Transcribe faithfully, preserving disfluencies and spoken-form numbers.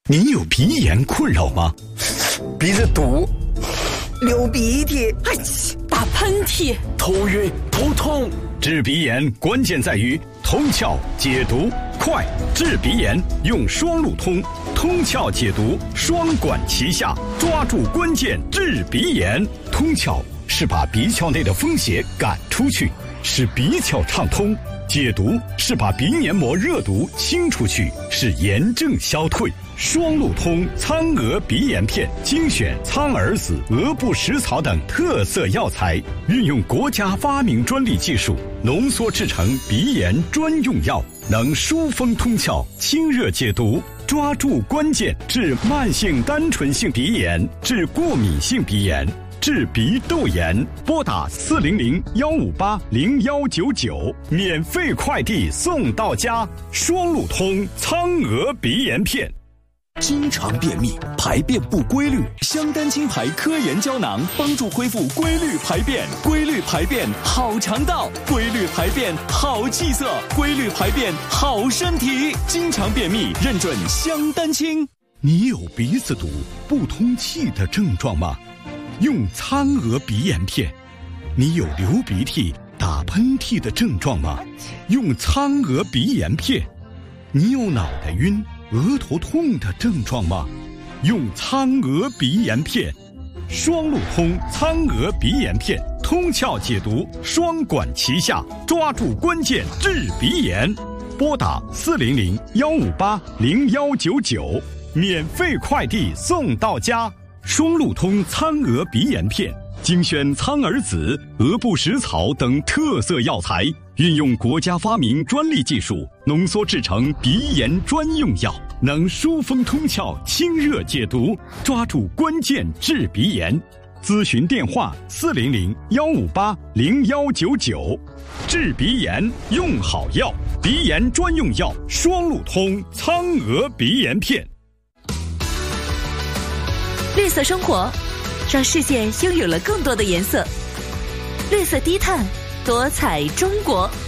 您有鼻炎困扰吗？ 鼻子堵，流鼻涕， 哎，打喷嚏， 头晕头痛。 治鼻炎关键在于通窍解毒快，治鼻炎用双路通，通窍解毒双管齐下，抓住关键治鼻炎。通窍是把鼻窍内的风邪赶出去，使鼻窍畅通；解毒是把鼻黏膜热毒清出去，使炎症消退。双路通苍鹅鼻炎片精选苍耳子、鹅不食草等特色药材，运用国家发明专利技术浓缩制成鼻炎专用药，能疏风通窍、清热解毒，抓住关键治慢性单纯性鼻炎、治过敏性鼻炎、治鼻窦炎。拨打四零零幺五八零幺九九，免费快递送到家。双路通苍鹅鼻炎片。 经常便秘，排便不规律，香丹清排科研胶囊帮助恢复规律排便。规律排便好肠道，规律排便好气色，规律排便好身体。经常便秘认准香丹清。 你有鼻子堵、不通气的症状吗？用苍鹅鼻炎片。你有流鼻涕、打喷嚏的症状吗？用苍鹅鼻炎片。你有脑袋晕、额头痛的症状吗？用苍鹅鼻炎片。双路通苍鹅鼻炎片，通窍解毒双管齐下，抓住关键治鼻炎。拨打四零零幺五八零幺九九，免费快递送到家。双路通苍鹅鼻炎片精选苍耳子、鹅不食草等特色药材，运用国家发明专利技术浓缩制成鼻炎专用药，能疏风通窍、清热解毒，抓住关键治鼻炎。咨询电话四零零幺五八零幺九九。治鼻炎用好药，鼻炎专用药双路通苍鹅鼻炎片。 绿色生活，让世界拥有了更多的颜色。绿色低碳，多彩中国。